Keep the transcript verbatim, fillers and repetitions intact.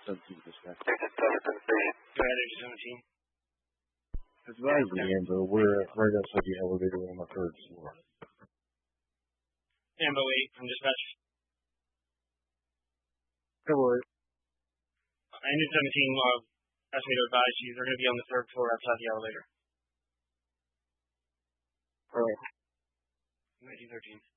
seventeen dispatch. Go ahead, Agent seventeen. Advise me, Amber, we're right outside the elevator on the third floor. Amber eight from dispatch. Come on. Agent seventeen uh, asked me to advise you they're going to be on the third floor outside the elevator. All right. Agent thirteen.